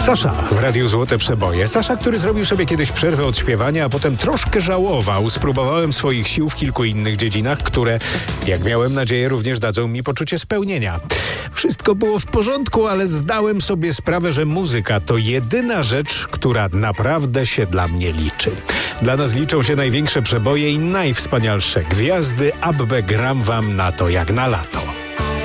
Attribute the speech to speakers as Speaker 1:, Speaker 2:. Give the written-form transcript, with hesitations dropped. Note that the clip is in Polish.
Speaker 1: Sasza w Radiu Złote Przeboje. Sasza, który zrobił sobie kiedyś przerwę od śpiewania, a potem troszkę żałował. Spróbowałem swoich sił w kilku innych dziedzinach, które, jak miałem nadzieję, również dadzą mi poczucie spełnienia. Wszystko było w porządku, ale zdałem sobie sprawę, że muzyka to jedyna rzecz, która naprawdę się dla mnie liczy. Dla nas liczą się największe przeboje i najwspanialsze gwiazdy, abbe gram wam na to jak na lato.